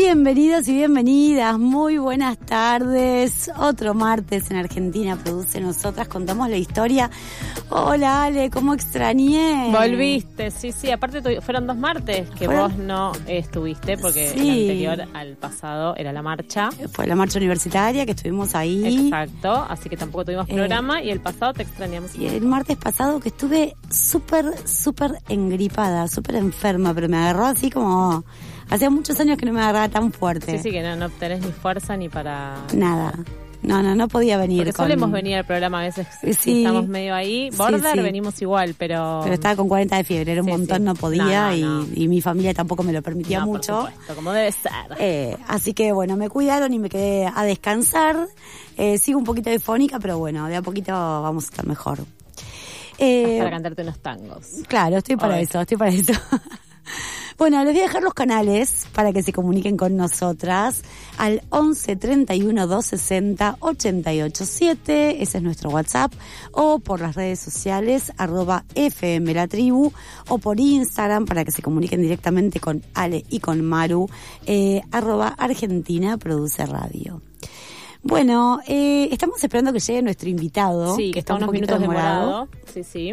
Bienvenidos y bienvenidas, muy buenas tardes. Otro martes en Argentina Produce. Nosotras contamos la historia. Hola Ale, ¿cómo extrañé? Volviste, sí, aparte fueron 2 martes que vos no estuviste porque el anterior al pasado era la marcha. Fue la marcha universitaria que estuvimos ahí. Exacto, así que tampoco tuvimos programa y el pasado te extrañamos. Y el martes pasado que estuve súper engripada, súper enferma, pero me agarró así como... Hacía muchos años que no me agarraba tan fuerte. Sí, que no tenés ni fuerza ni para... Nada. No podía venir. Porque solemos venir al programa a veces, sí, estamos medio ahí. Border sí. Venimos igual, pero... Pero estaba con 40 de fiebre, era un montón, no podía y mi familia tampoco me lo permitía mucho. Por supuesto, como debe ser. Así que bueno, me cuidaron y me quedé a descansar. Sigo un poquito difónica, pero bueno, de a poquito vamos a estar mejor. Para cantarte unos tangos. Claro, estoy para eso. Bueno, les voy a dejar los canales para que se comuniquen con nosotras al 11 31 260 887, ese es nuestro WhatsApp, o por las redes sociales @FMLatribu, o por Instagram para que se comuniquen directamente con Ale y con Maru, @Argentina Produce Radio. Bueno, estamos esperando que llegue nuestro invitado, sí, que está unos minutos demorado. Sí.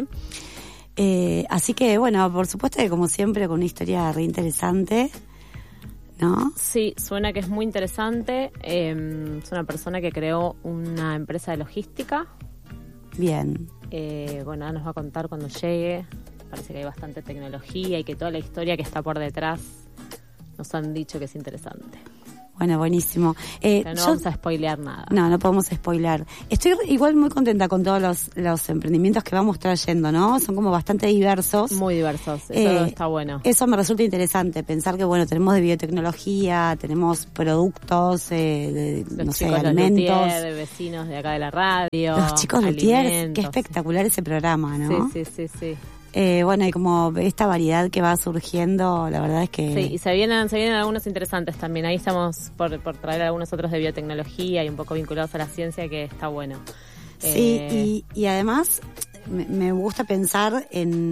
Así que, bueno, por supuesto que como siempre con una historia re interesante, ¿no? Sí, suena que es muy interesante. Es una persona que creó una empresa de logística. Bien. Bueno, ahora nos va a contar cuando llegue. Parece que hay bastante tecnología y que toda la historia que está por detrás nos han dicho que es interesante. Bueno, buenísimo. Pero no vamos a spoilear nada. No podemos spoilear. Estoy igual muy contenta con todos los emprendimientos que vamos trayendo, ¿no? Son como bastante diversos. Muy diversos, eso está bueno. Eso me resulta interesante, pensar que, bueno, tenemos de biotecnología, tenemos productos, no sé, alimentos. Los chicos vecinos de acá de la radio. Los chicos Lutier, qué espectacular ese programa, ¿no? Sí. Bueno, y como esta variedad que va surgiendo, la verdad es que... Sí, y se vienen algunos interesantes también. Ahí estamos por traer algunos otros de biotecnología y un poco vinculados a la ciencia, que está bueno. Sí, y además me gusta pensar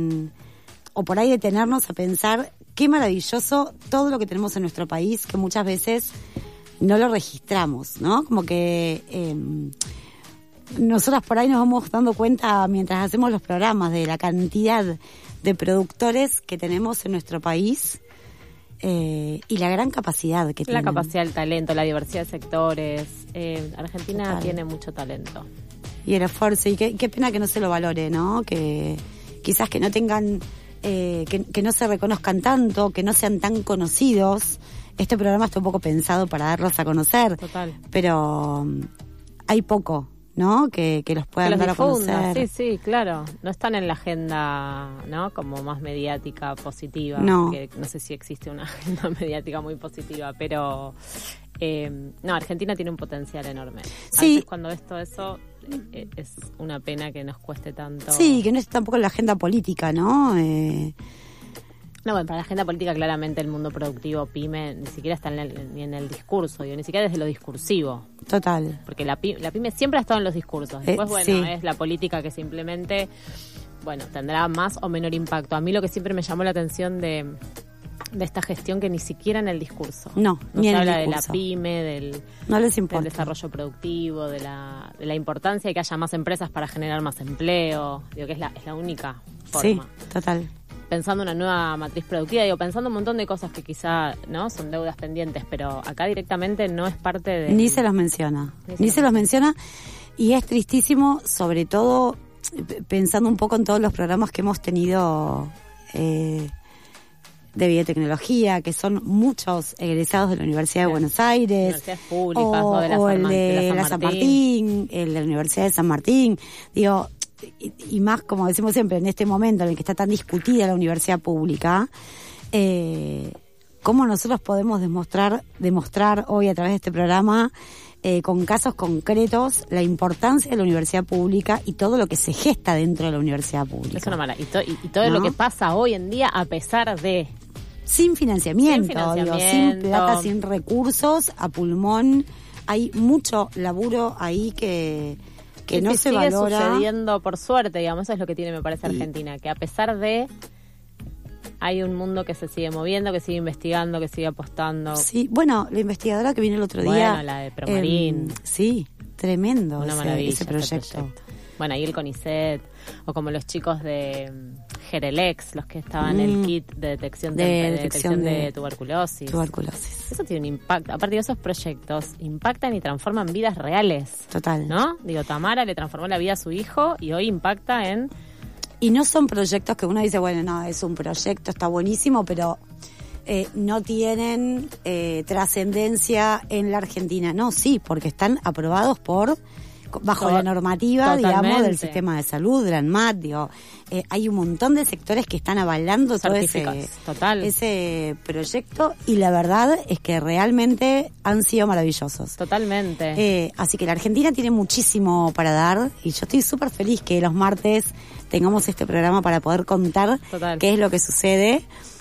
o por ahí detenernos a pensar qué maravilloso todo lo que tenemos en nuestro país, que muchas veces no lo registramos, ¿no? Como que... nosotras por ahí nos vamos dando cuenta mientras hacemos los programas de la cantidad de productores que tenemos en nuestro país y la gran capacidad que tienen. La capacidad, el talento, la diversidad de sectores. Argentina tiene mucho talento. Y el esfuerzo, y qué pena que no se lo valore, ¿no? Que quizás que no tengan, que no se reconozcan tanto, que no sean tan conocidos. Este programa está un poco pensado para darlos a conocer. Total. Pero hay poco, ¿no? Que los puedan dar a conocer. Sí, claro. No están en la agenda, ¿no? Como más mediática, positiva. No. Que no sé si existe una agenda mediática muy positiva, pero Argentina tiene un potencial enorme. Sí. A veces cuando ves todo eso es una pena que nos cueste tanto. Sí, que no es tampoco en la agenda política, ¿no? No, bueno, para la agenda política claramente el mundo productivo, PYME, ni siquiera está ni en el discurso, ni siquiera desde lo discursivo. Total. Porque la PYME siempre ha estado en los discursos. Después, es la política que simplemente, tendrá más o menor impacto. A mí lo que siempre me llamó la atención de esta gestión, que ni siquiera en el discurso. No ni se en habla el discurso. De la PYME, no les importa. del desarrollo productivo, de la importancia de que haya más empresas para generar más empleo. Digo que es la única forma. Sí, total. Pensando una nueva matriz productiva, pensando un montón de cosas que quizá no son deudas pendientes, pero acá directamente no es parte de... Ni se los menciona. Y es tristísimo, sobre todo pensando un poco en todos los programas que hemos tenido de biotecnología, que son muchos egresados de la Universidad de Buenos Aires, universidades públicas, o el de la San Martín, el de la Universidad de San Martín, y más, como decimos siempre, en este momento en el que está tan discutida la universidad pública, cómo nosotros podemos demostrar hoy a través de este programa, con casos concretos, la importancia de la universidad pública y todo lo que se gesta dentro de la universidad pública. Es una mala. Y todo lo que pasa hoy en día a pesar de... Sin financiamiento, sin plata, sin recursos, a pulmón. Hay mucho laburo ahí que no se valora. Sigue sucediendo por suerte, eso es lo que tiene, me parece, Argentina, que a pesar de hay un mundo que se sigue moviendo, que sigue investigando, que sigue apostando. Sí, bueno, la investigadora que vino el otro día... Bueno, la de Promarín. Sí, tremendo una maravilla ese proyecto. Bueno, ahí el CONICET, o como los chicos de Gerelex, los que estaban en el kit de detección de tuberculosis. Eso tiene un impacto. Aparte de esos proyectos, impactan y transforman vidas reales. Total. ¿No? Digo, Tamara le transformó la vida a su hijo y hoy impacta en... Y no son proyectos que uno dice, bueno, no, es un proyecto, está buenísimo, pero no tienen trascendencia en la Argentina. No, sí, porque están aprobados bajo la normativa, digamos, del sistema de salud, de la ANMAT, digo, hay un montón de sectores que están avalando todo ese proyecto, y la verdad es que realmente han sido maravillosos. Totalmente. Así que la Argentina tiene muchísimo para dar, y yo estoy súper feliz que los martes tengamos este programa para poder contar qué es lo que sucede.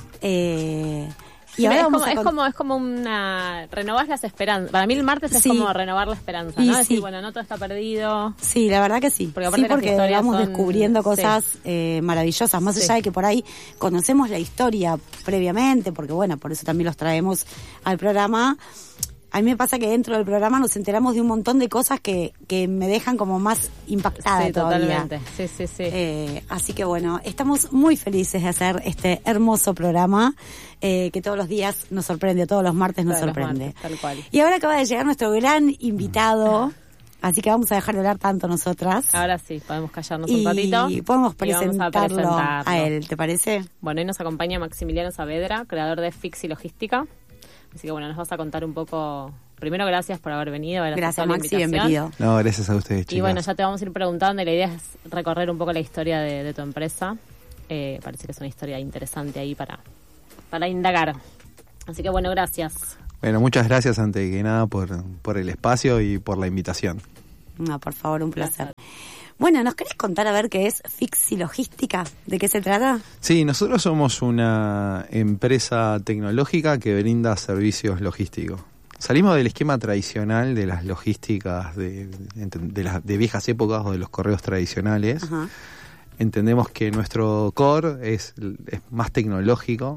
Y ahora es como una... renovás las esperanzas. Para mí el martes es como renovar la esperanza, ¿no? Decir, bueno, no todo está perdido. Sí, la verdad que sí. Porque vamos descubriendo cosas maravillosas. Más allá de que por ahí conocemos la historia previamente, porque bueno, por eso también los traemos al programa. A mí me pasa que dentro del programa nos enteramos de un montón de cosas que me dejan como más impactada todavía. Totalmente. Sí. Así que bueno, estamos muy felices de hacer este hermoso programa que todos los días nos sorprende, todos los martes nos sorprende. Martes, tal cual. Y ahora acaba de llegar nuestro gran invitado, así que vamos a dejar de hablar tanto nosotras. Ahora sí, podemos callarnos un ratito. Y podemos presentarlo a él, ¿te parece? Bueno, hoy nos acompaña Maximiliano Saavedra, creador de Fixi Logística. Así que bueno, nos vas a contar un poco. Primero, gracias por haber venido. Gracias, Maxi, bienvenido. No, gracias a ustedes, chicas. Y bueno, ya te vamos a ir preguntando, y la idea es recorrer un poco la historia de tu empresa. Parece que es una historia interesante ahí para indagar. Así que bueno, gracias. Bueno, muchas gracias antes que nada por el espacio y por la invitación. No, por favor, un placer. Bueno, ¿nos querés contar a ver qué es Fixi Logística? ¿De qué se trata? Sí, nosotros somos una empresa tecnológica que brinda servicios logísticos. Salimos del esquema tradicional de las logísticas de viejas épocas o de los correos tradicionales. Ajá. Entendemos que nuestro core es más tecnológico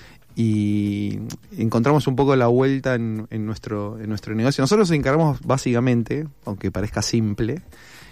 y encontramos un poco la vuelta en nuestro negocio. Nosotros nos encargamos básicamente, aunque parezca simple,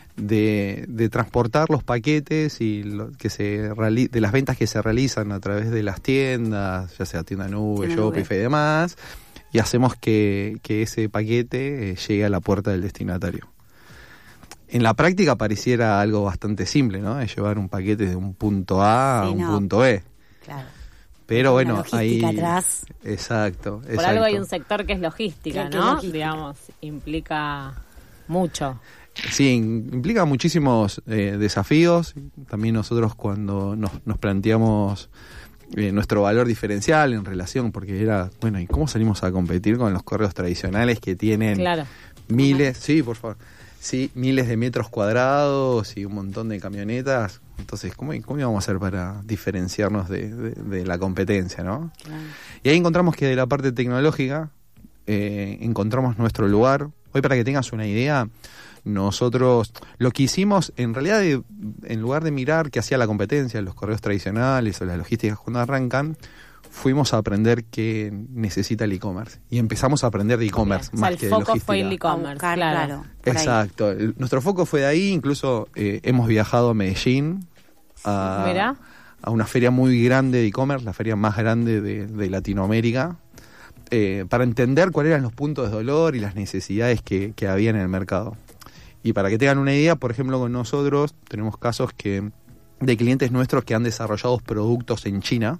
de transportar los paquetes y de las ventas que se realizan a través de las tiendas, ya sea tienda nube, Shopify y demás, y hacemos que ese paquete llegue a la puerta del destinatario. En la práctica pareciera algo bastante simple, ¿no? Es llevar un paquete de un punto A a un punto B. Claro. Pero bueno, ahí... atrás. Exacto. Por algo hay un sector que es logística, ¿no? Digamos, implica mucho. Sí, implica muchísimos desafíos. También nosotros cuando nos planteamos nuestro valor diferencial en relación, porque era, bueno, ¿y cómo salimos a competir con los correos tradicionales que tienen miles, sí, por favor, sí, miles de metros cuadrados y un montón de camionetas? Entonces, ¿cómo íbamos a hacer para diferenciarnos de la competencia, no? Claro. Y ahí encontramos que de la parte tecnológica encontramos nuestro lugar. Hoy, para que tengas una idea, nosotros lo que hicimos, en realidad, en lugar de mirar qué hacía la competencia, los correos tradicionales o las logísticas cuando arrancan, fuimos a aprender qué necesita el e-commerce. Y empezamos a aprender de e-commerce más que de logística. El foco fue el e-commerce, claro. Exacto. Nuestro foco fue de ahí. Incluso hemos viajado a Medellín a una feria muy grande de e-commerce, la feria más grande de Latinoamérica, para entender cuáles eran los puntos de dolor y las necesidades que había en el mercado. Y para que tengan una idea, por ejemplo, con nosotros tenemos casos de clientes nuestros que han desarrollado productos en China,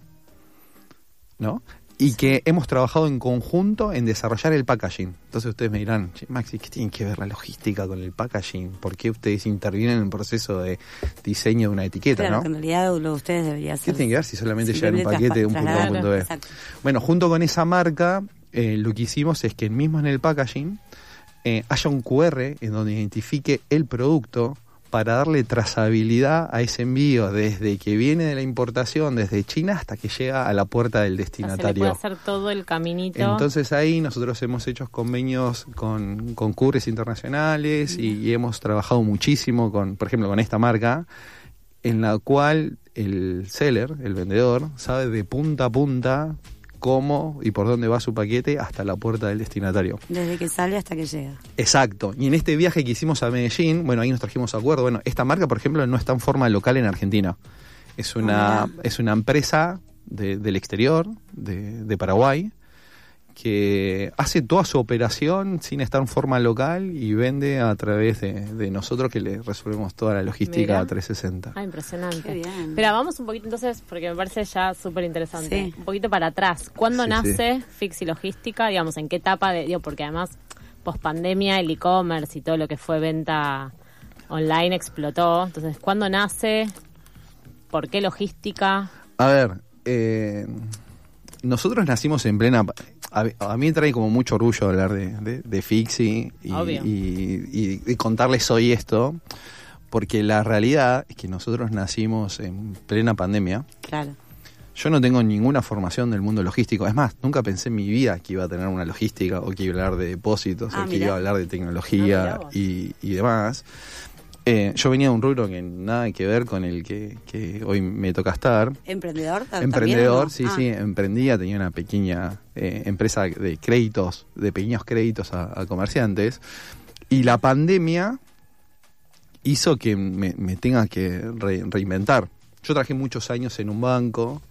¿no? Y que hemos trabajado en conjunto en desarrollar el packaging. Entonces ustedes me dirán, Maxi, ¿qué tiene que ver la logística con el packaging? ¿Por qué ustedes intervienen en el proceso de diseño de una etiqueta? Claro, ¿no? En realidad lo de ustedes debería ser... ¿Qué tiene que ver si solamente llevar un paquete de un punto A a un punto B? Exacto. Bueno, junto con esa marca, lo que hicimos es que mismo en el packaging haya un QR en donde identifique el producto para darle trazabilidad a ese envío desde que viene de la importación, desde China hasta que llega a la puerta del destinatario. Se le puede hacer todo el caminito. Entonces ahí nosotros hemos hecho convenios con couriers internacionales y hemos trabajado muchísimo por ejemplo, con esta marca, en la cual el seller, el vendedor, sabe de punta a punta cómo y por dónde va su paquete hasta la puerta del destinatario. Desde que sale hasta que llega. Exacto. Y en este viaje que hicimos a Medellín, bueno, ahí nos trajimos acuerdo. Bueno, esta marca, por ejemplo, no está en forma local en Argentina. Es una empresa del exterior, de Paraguay, que hace toda su operación sin estar en forma local y vende a través de nosotros, que le resolvemos toda la logística. Mira. 360. Ah, impresionante. Qué bien. Pero vamos un poquito entonces, porque me parece ya súper interesante. Sí. Un poquito para atrás. ¿Cuándo nace Fixi Logística? Digamos, ¿en qué etapa? Porque además, post-pandemia, el e-commerce y todo lo que fue venta online explotó. Entonces, ¿cuándo nace? ¿Por qué logística? A ver, nosotros nacimos en plena... A mí me trae como mucho orgullo hablar de Fixi y contarles hoy esto, porque la realidad es que nosotros nacimos en plena pandemia. Claro. Yo no tengo ninguna formación del mundo logístico. Es más, nunca pensé en mi vida que iba a tener una logística o que iba a hablar de depósitos o que iba a hablar de tecnología y demás. Yo venía de un rubro que nada que ver con el que hoy me toca estar. ¿Emprendedor? Emprendedor, sí, emprendía, tenía una pequeña empresa de créditos, de pequeños créditos a comerciantes. Y la pandemia hizo que me tenga que reinventar. Yo trabajé muchos años en un banco,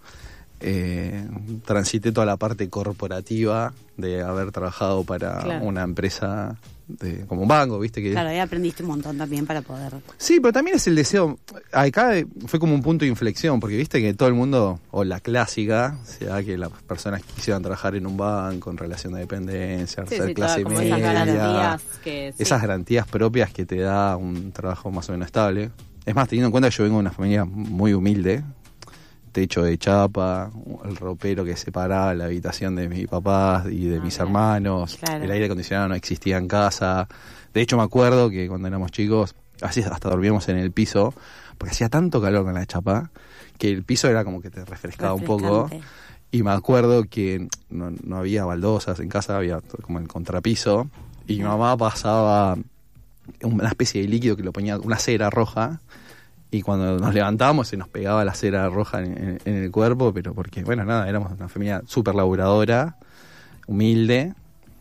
transité toda la parte corporativa de haber trabajado para una empresa como un banco, ¿viste? Claro, ahí aprendiste un montón también para poder... Sí, pero también es el deseo... Acá fue como un punto de inflexión, porque viste que todo el mundo, o la clásica, sea que las personas quisieran trabajar en un banco en relación de dependencia, ser clase media, esas garantías propias que te da un trabajo más o menos estable. Es más, teniendo en cuenta que yo vengo de una familia muy humilde, techo de chapa, el ropero que separaba la habitación de mis papás y de mis hermanos, el aire acondicionado no existía en casa. De hecho, me acuerdo que cuando éramos chicos, así hasta dormíamos en el piso, porque hacía tanto calor con la chapa, que el piso era como que te refrescaba un poco. Y me acuerdo que no había baldosas en casa, había como el contrapiso, y mi mamá pasaba una especie de líquido que lo ponía, una cera roja, y cuando nos levantábamos se nos pegaba la cera roja en el cuerpo, pero porque, bueno, nada, éramos una familia súper laburadora, humilde,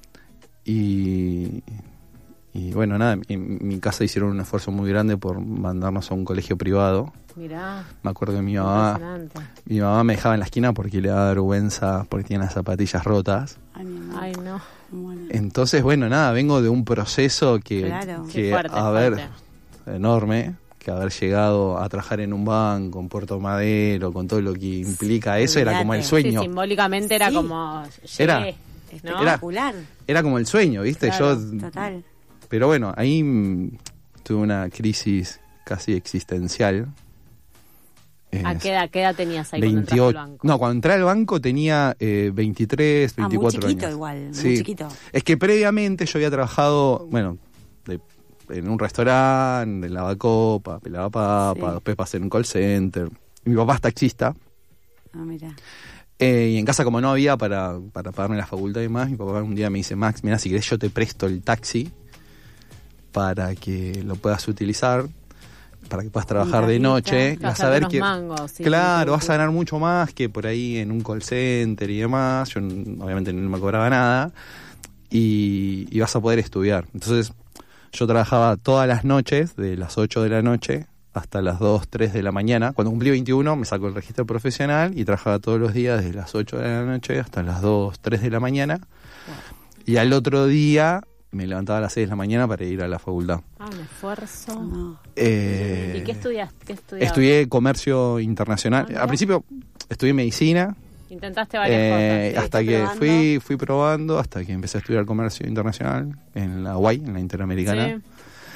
y bueno, nada, en mi casa hicieron un esfuerzo muy grande por mandarnos a un colegio privado. Mirá. Me acuerdo que mi mamá me dejaba en la esquina porque le daba vergüenza, porque tenía las zapatillas rotas. Ay, no. Bueno. Entonces, bueno, nada, vengo de un proceso que fuerte. Enorme, que haber llegado a trabajar en un banco, en Puerto Madero, con todo lo que implica eso, era como el sueño. Sí, simbólicamente era como... Llegué, espectacular. Era como el sueño, ¿viste? Claro, total. Pero bueno, ahí tuve una crisis casi existencial. ¿A qué edad tenías ahí 28, cuando entraste al banco? No, cuando entré al banco tenía 23, 24 años. Muy chiquito igual, sí. Muy chiquito. Es que previamente yo había trabajado, bueno, en un restaurante, en lavacopa, pelaba papa, después pasé en un call center. Mi papá es taxista. Ah, mira. Y en casa, como no había para pagarme la facultad y más, mi papá un día me dice: Max, mira, si querés yo te presto el taxi para que lo puedas utilizar, para que puedas trabajar de noche. Y vas a ver que mangos, sí, claro, vas a ganar mucho más que por ahí en un call center y demás. Yo obviamente no me cobraba nada y vas a poder estudiar. Entonces yo trabajaba todas las noches, de las 8 de la noche hasta las 2, 3 de la mañana. Cuando cumplí 21 me sacó el registro profesional y trabajaba todos los días desde las 8 de la noche hasta las 2, 3 de la mañana. Wow. Y al otro día me levantaba a las 6 de la mañana para ir a la facultad. Ah, un esfuerzo. No. ¿Y qué estudiaste? Estudié comercio internacional. Al principio estudié medicina. Intentaste varias cosas. Hasta que fui probando, hasta que empecé a estudiar comercio internacional en la UAI, en la Interamericana. Sí.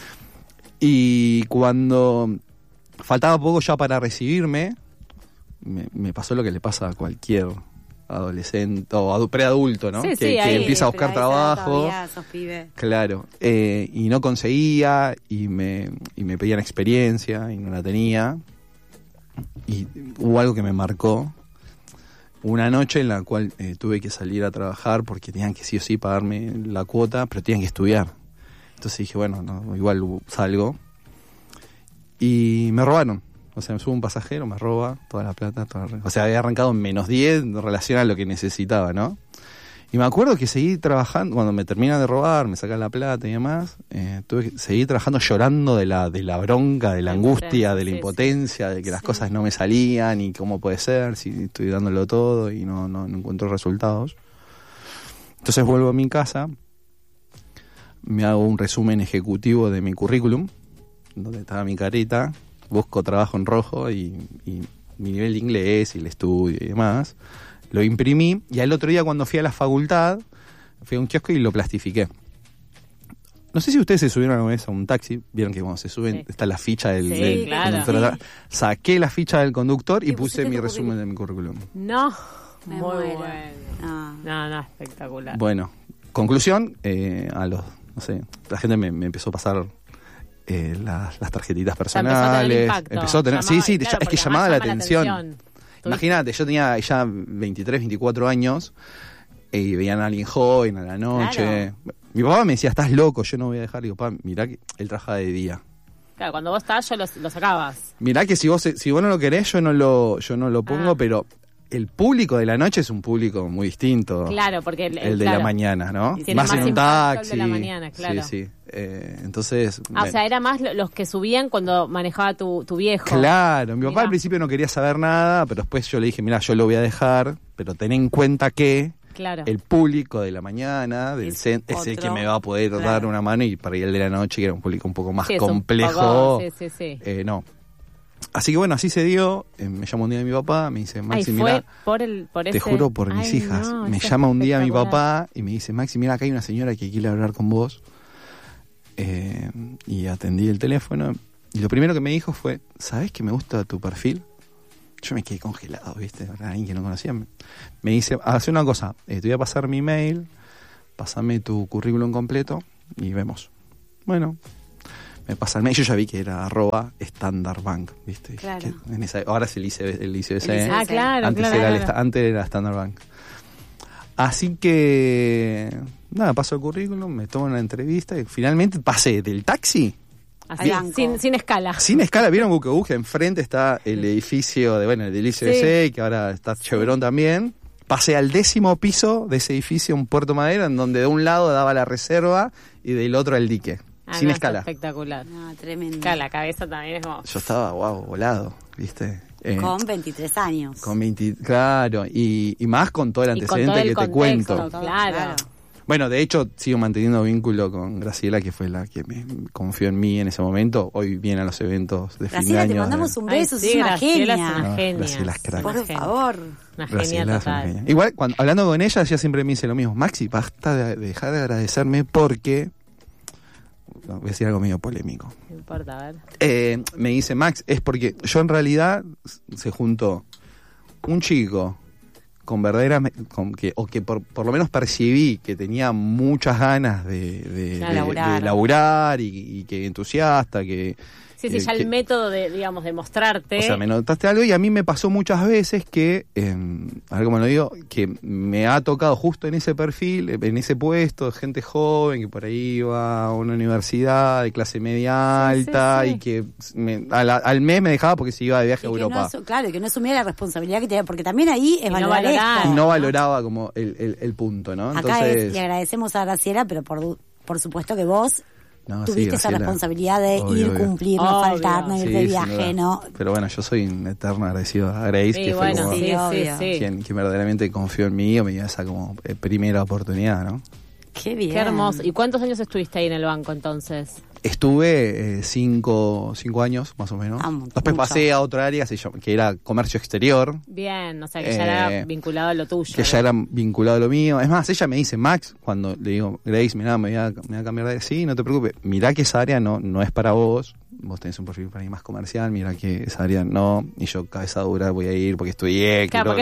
Y cuando faltaba poco ya para recibirme, me pasó lo que le pasa a cualquier adolescente o preadulto, ¿no? Sí, que empieza a buscar trabajo. Claro. Y no conseguía, y me pedían experiencia y no la tenía. Y hubo algo que me marcó. Una noche en la cual tuve que salir a trabajar porque tenían que sí o sí pagarme la cuota, pero tenían que estudiar. Entonces dije, bueno, no, igual salgo. Y me robaron. O sea, me sube un pasajero, me roba toda la plata. O sea, había arrancado en -10 en relación a lo que necesitaba, ¿no? Y me acuerdo que seguí trabajando, cuando me terminan de robar, me sacan la plata y demás, tuve que seguir trabajando llorando de la bronca, de la angustia, de la impotencia, de que las cosas no me salían y cómo puede ser, si estoy dándolo todo y no encuentro resultados. Entonces vuelvo a mi casa, me hago un resumen ejecutivo de mi currículum, donde estaba mi carita, busco trabajo en rojo y mi nivel de inglés y el estudio y demás. Lo imprimí y al otro día cuando fui a la facultad, fui a un kiosco y lo plastifiqué. No sé si ustedes se subieron alguna vez a un taxi, vieron que cuando se suben está la ficha del conductor. Sí. Saqué la ficha del conductor y puse mi resumen de mi currículum. No, muy bueno. No, espectacular. Bueno, conclusión, no sé, la gente me empezó a pasar las tarjetitas personales. Empezó a tener sí, claro, es que llamaba la atención. Imagínate, yo tenía ya 23, 24 años y veían a alguien joven a la noche. Claro. Mi papá me decía, estás loco, yo no voy a dejar. Digo, papá, mirá que él trabaja de día. Claro, cuando vos estás, yo lo sacabas. Mirá que si vos no lo querés, yo no lo pongo, pero el público de la noche es un público muy distinto. Claro, porque el de la mañana, ¿no? Más en un taxi. El de la mañana, claro. Sí. Entonces. O sea, era más los que subían cuando manejaba tu viejo. Claro, mi papá al principio no quería saber nada, pero después yo le dije, mirá, yo lo voy a dejar, pero ten en cuenta que el público de la mañana es el que me va a poder dar una mano, y para ir el de la noche, que era un público un poco más complejo. No. Así que bueno, así se dio. Me llama un día mi papá, me dice, Maxi, mira, te juro por mis hijas. Me llama un día mi papá y me dice, Maxi, mira, acá hay una señora que quiere hablar con vos. Y atendí el teléfono y lo primero que me dijo fue, ¿sabés que me gusta tu perfil? Yo me quedé congelado, ¿viste? Era alguien que no conocía. Me dice, hace una cosa, te voy a pasar mi mail, pásame tu currículum completo y vemos. Bueno, me pasa el mail, yo ya vi que era @StandardBank, ¿viste? Claro. Ahora es el ICBC. Claro, antes era Standard Bank. Así que nada, paso el currículum, me tomo una entrevista y finalmente pasé del taxi. Así, sin escala. Sin escala, ¿vieron Buquebus? Enfrente está el edificio del ICBC, que ahora está Chevron también. Pasé al 10º piso de ese edificio, un Puerto Madero, en donde de un lado daba la reserva y del otro el dique. Sin escala. Espectacular. Tremendo. Claro, la cabeza también es como... Yo estaba, volado, ¿viste? Con 23 años. Claro, y más con todo el antecedente que te cuento. Claro. Bueno, de hecho, sigo manteniendo vínculo con Graciela, que fue la que me confió en mí en ese momento. Hoy viene a los eventos de fin de año. Te mandamos un beso, sos una genia. Graciela es crack. Por favor. Una genia total. Igual, hablando con ella, ella siempre me dice lo mismo. Maxi, basta de dejar de agradecerme porque... voy a decir algo medio polémico. No importa, a ver. Me dice, Max, es porque yo en realidad se juntó un chico con que por lo menos percibí que tenía muchas ganas de laburar y que entusiasta, que... Sí, ya el método de mostrarte. O sea, me notaste algo y a mí me pasó muchas veces que, a ver cómo lo digo, que me ha tocado justo en ese perfil, en ese puesto, de gente joven que por ahí iba a una universidad de clase media alta y que al mes me dejaba porque se iba de viaje a Europa. Que no asumía la responsabilidad que tenía, porque también ahí es valorar esto. Y no valoraba como el punto, ¿no? Acá le agradecemos a Graciela, pero por supuesto que vos... tuviste esa responsabilidad de ir, cumplir, no faltar, no ir de viaje, ¿no? Pero bueno, yo soy un eterno agradecido a Grace, que fue como quien verdaderamente confió en mí y me dio esa como primera oportunidad, ¿no? Qué bien. Qué hermoso. ¿Y cuántos años estuviste ahí en el banco entonces? Estuve 5 años, más o menos. Después pasé a otra área que era comercio exterior. Bien, o sea que ya era vinculado a lo tuyo. Que ya era vinculado a lo mío. Es más, ella me dice, Max, cuando le digo, Grace, mirá, me voy a cambiar de área. Sí, no te preocupes. Mirá que esa área no es para vos. Vos tenés un perfil para mí más comercial. Mirá que esa área no. Y yo, cabeza dura, voy a ir porque estudié. Claro,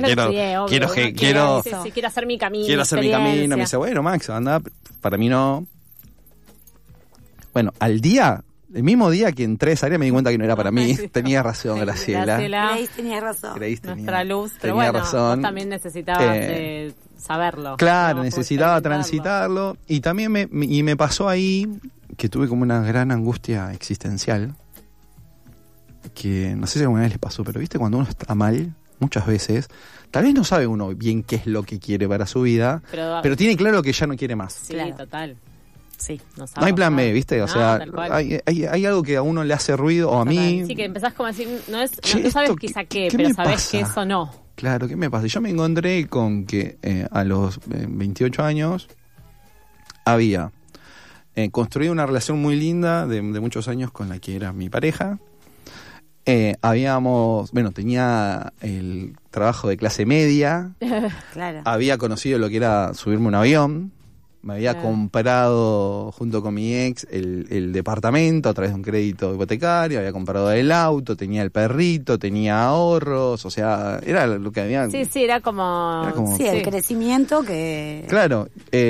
quiero hacer mi camino. Quiero hacer mi camino. Me dice, bueno, Max, anda, para mí no. Bueno, el mismo día que entré a esa área me di cuenta que no era para mí. Tenía razón, Graciela. Grace tenía razón. Nuestra luz, pero bueno, razón. Vos también necesitabas saberlo. Claro, necesitaba transitarlo. Y también me pasó ahí que tuve como una gran angustia existencial. que no sé si alguna vez les pasó, pero viste cuando uno está mal, muchas veces, tal vez no sabe uno bien qué es lo que quiere para su vida, pero tiene claro que ya no quiere más. Sí, claro. Total. Sí, no hay plan B, ¿viste? O sea, hay algo que a uno le hace ruido, o a mí... Sí, que empezás como a decir, no sabes quizá qué, pero sabes que eso no. Claro, ¿qué me pasa? Yo me encontré con que a los 28 años había construido una relación muy linda de muchos años con la que era mi pareja. Tenía el trabajo de clase media. Claro. Había conocido lo que era subirme a un avión. Me había comprado junto con mi ex el departamento a través de un crédito hipotecario, había comprado el auto, tenía el perrito, tenía ahorros, o sea, era lo que había... Sí, era como... Sí, el crecimiento que... Claro,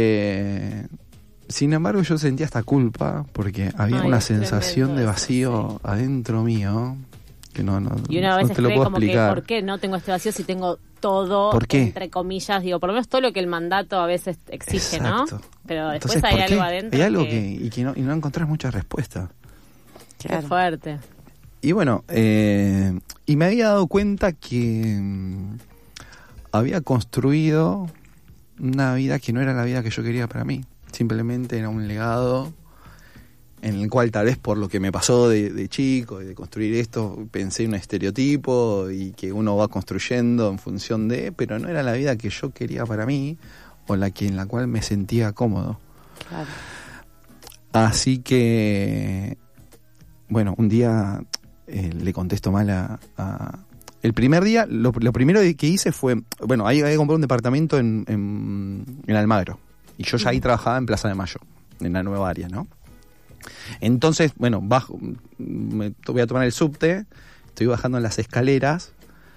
sin embargo yo sentía esta culpa porque había una sensación de vacío adentro mío que no y una vez te lo puedo explicar. ¿Por qué no tengo este vacío si tengo todo, entre comillas, por lo menos todo lo que el mandato a veces exige? Exacto. ¿No? Pero después entonces, hay algo adentro. Hay algo y no encontrás mucha respuesta. Claro. Qué fuerte. Y bueno, y me había dado cuenta que había construido una vida que no era la vida que yo quería para mí. Simplemente era un legado en el cual tal vez por lo que me pasó de chico y de construir esto, pensé en un estereotipo y que uno va construyendo en función de, pero no era la vida que yo quería para mí o en la cual me sentía cómodo. Claro. Así que, bueno, un día le contesto mal a el primer día, lo primero que hice fue, bueno, ahí había comprado un departamento en Almagro y yo ya ahí trabajaba en Plaza de Mayo, en la nueva área, ¿no? Entonces, bueno, voy a tomar el subte, estoy bajando en las escaleras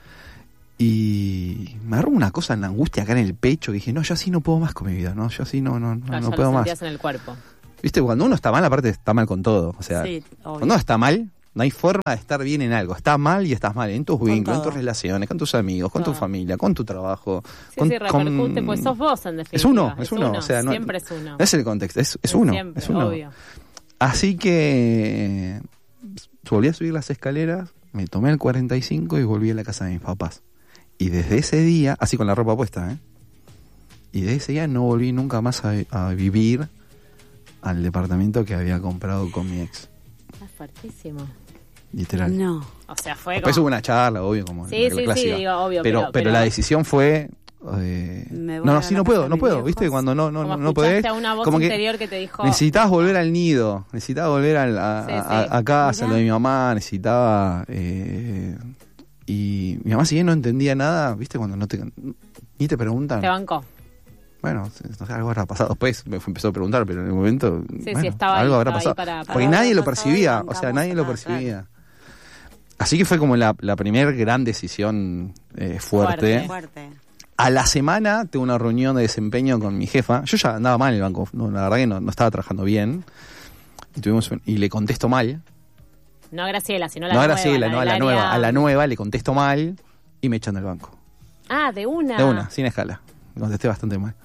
y me agarró una cosa, una angustia acá en el pecho, y dije, no, yo así no puedo más con mi vida, no, yo así no puedo más. En el cuerpo. Viste, cuando uno está mal, aparte está mal con todo, o sea, sí, cuando uno está mal, no hay forma de estar bien en algo, está mal y estás mal en tus vínculos, en tus relaciones, con tus amigos, con tu familia, con tu trabajo. Sí, repercute, pues sos vos en definitiva. Es uno, o sea, siempre es uno. No es el contexto, es uno, siempre, es uno. Obvio. Así que volví a subir las escaleras, me tomé el 45 y volví a la casa de mis papás. Y desde ese día, así con la ropa puesta, y desde ese día no volví nunca más a vivir al departamento que había comprado con mi ex. Está fuertísimo. Literal. No. O sea, fue después hubo una charla, obvio, como sí, clásica. Sí, digo, obvio. Pero la decisión fue... no puedo, ¿viste? Cuando no podés, a una voz como interior que te dijo, necesitabas volver al nido, necesitabas volver a casa, lo de mi mamá, necesitaba y mi mamá, si bien no entendía nada, ¿viste? Cuando ni te preguntan. Te bancó. Bueno, no sé, algo habrá pasado. Después me empezó a preguntar, pero en el momento estaba algo ahí, habrá pasado. Porque nadie lo percibía, o sea, nadie lo percibía. Claro. Así que fue como la primer gran decisión fuerte. A la semana tuve una reunión de desempeño con mi jefa. Yo ya andaba mal en el banco, la verdad que no estaba trabajando bien. Y le contesto mal. No a Graciela, sino a la nueva. No a Graciela, no a la nueva. A la nueva le contesto mal y me echan del banco. Ah, de una. De una, sin escala. Contesté bastante mal.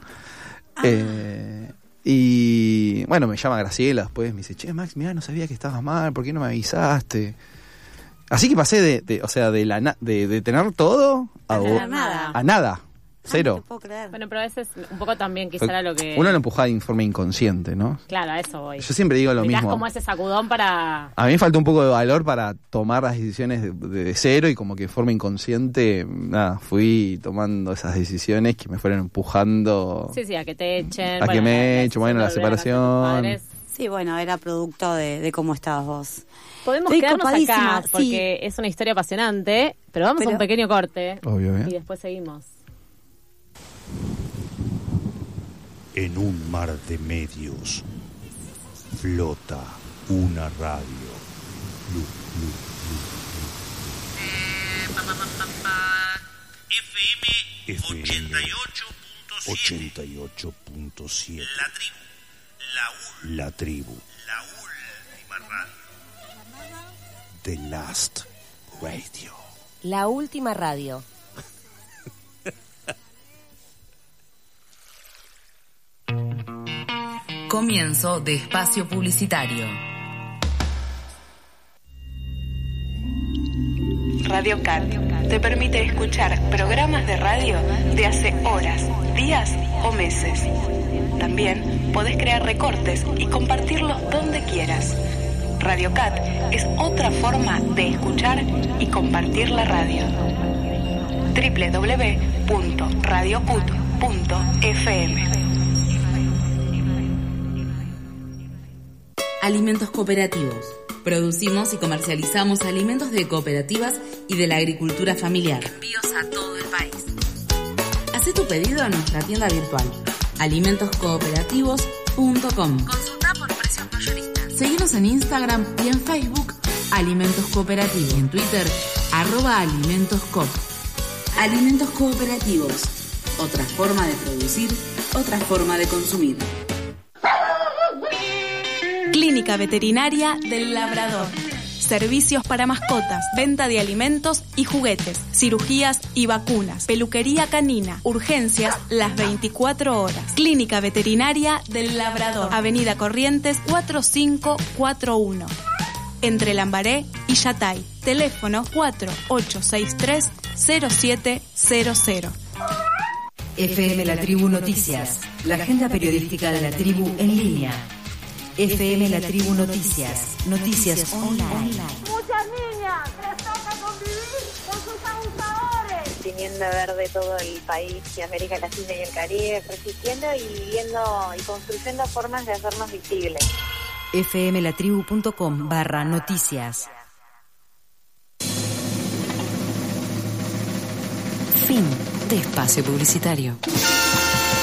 Y bueno, me llama Graciela después, me dice, che, Max, mirá, no sabía que estabas mal, ¿por qué no me avisaste? Así que pasé de tener todo a nada. Cero. No te puedo creer. Bueno, pero a veces un poco también quizá era lo que... Uno lo empujaba de forma inconsciente, ¿no? Claro, a eso voy. Yo siempre digo lo mismo. Como ese sacudón para... A mí me faltó un poco de valor para tomar las decisiones de cero y como que de forma inconsciente, fui tomando esas decisiones que me fueron empujando... Sí, a que te echen... A que me echen, la separación... Sí, bueno, era producto de cómo estabas vos. Podemos quedarnos acá porque es una historia apasionante, pero vamos a un pequeño corte. Obvio, y después seguimos. En un mar de medios flota una radio. FM 88.7. La tribu. La última radio. The Last Radio. La última radio. Comienzo de espacio publicitario. Radio Cat te permite escuchar programas de radio de hace horas, días o meses. También podés crear recortes y compartirlos donde quieras. Radio Cat es otra forma de escuchar y compartir la radio. www.radiocut.fm. Alimentos cooperativos. Producimos y comercializamos alimentos de cooperativas y de la agricultura familiar. Envíos a todo el país. Haz tu pedido a nuestra tienda virtual, alimentoscooperativos.com. Consulta por precios mayoristas. Seguinos en Instagram y en Facebook, Alimentos Cooperativos. Y en Twitter, @alimentoscoop. Alimentos cooperativos. Otra forma de producir, otra forma de consumir. Clínica Veterinaria del Labrador. Servicios para mascotas, venta de alimentos y juguetes, cirugías y vacunas, peluquería canina, urgencias las 24 horas. Clínica Veterinaria del Labrador, Avenida Corrientes 4541. Entre Lambaré y Yatay. Teléfono 4863-0700. FM La Tribu Noticias, la agenda periodística de la tribu en línea. FM La Tribu Noticias, noticias online. Muchas niñas les toca convivir con sus abusadores. Teniendo verde todo el país y América Latina y el Caribe, resistiendo y viviendo y construyendo formas de hacernos visibles. fmlatribu.com/noticias. Fin de espacio publicitario.